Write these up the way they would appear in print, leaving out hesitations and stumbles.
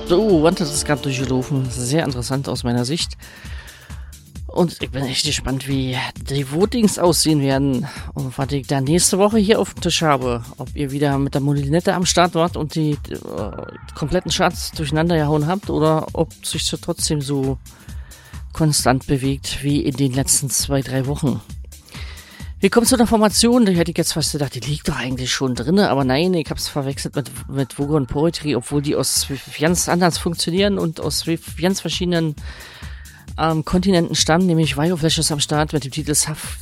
So, Wanted ist gerade durchgelaufen. Sehr interessant aus meiner Sicht. Und ich bin echt gespannt, wie die Votings aussehen werden und was ich da nächste Woche hier auf dem Tisch habe. Ob ihr wieder mit der Molinette am Start wart und die kompletten Charts durcheinander gehauen habt oder ob sich so trotzdem so konstant bewegt wie in den letzten 2-3 Wochen. Wir kommen zu einer Formation, da hätte ich jetzt fast gedacht, die liegt doch eigentlich schon drin, aber nein, ich habe es verwechselt mit Vogon Poetry, obwohl die aus ganz anders funktionieren und aus ganz verschiedenen Kontinenten stammen, nämlich Vioflash ist am Start mit dem Titel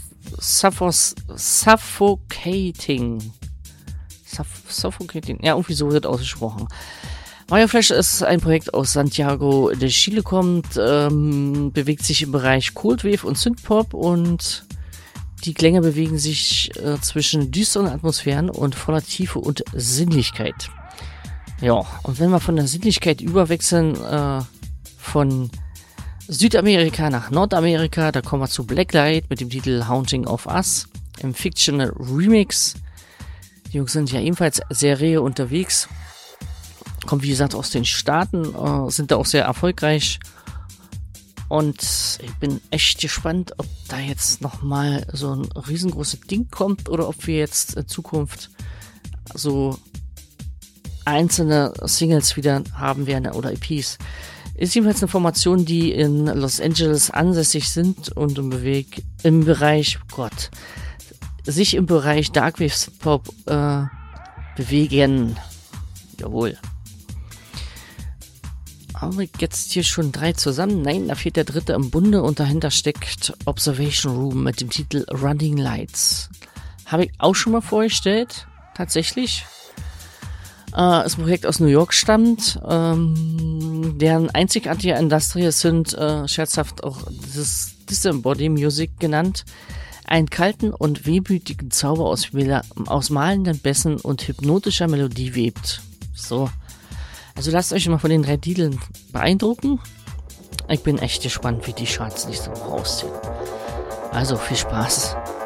Suffocating. Suffocating, ja, irgendwie so wird ausgesprochen. Vioflash ist ein Projekt aus Santiago de Chile, kommt, bewegt sich im Bereich Cold Wave und Synthpop und die Klänge bewegen sich zwischen düsteren Atmosphären und voller Tiefe und Sinnlichkeit. Ja, und wenn wir von der Sinnlichkeit überwechseln, von Südamerika nach Nordamerika, da kommen wir zu Blacklight mit dem Titel Haunting of Us im Fictional Remix. Die Jungs sind ja ebenfalls sehr rege unterwegs. Kommen wie gesagt aus den Staaten, sind da auch sehr erfolgreich. Und ich bin echt gespannt, ob da jetzt nochmal so ein riesengroßes Ding kommt oder ob wir jetzt in Zukunft so einzelne Singles wieder haben werden oder EPs. Ist jedenfalls eine Formation, die in Los Angeles ansässig sind und im Bereich Darkwave Pop bewegen. Jawohl. Haben wir jetzt hier schon 3 zusammen? Nein, da fehlt der 3. im Bunde und dahinter steckt Observation Room mit dem Titel Running Lights. Habe ich auch schon mal vorgestellt, tatsächlich. Ist ein Projekt aus New York stammt, deren einzigartige Industrials sind scherzhaft auch Disembodied Music genannt, einen kalten und wehmütigen Zauber aus malenden Bässen und hypnotischer Melodie webt. So. Also lasst euch mal von den 3 Titeln beeindrucken. Ich bin echt gespannt, wie die Charts nächste Woche aussehen. Also viel Spaß.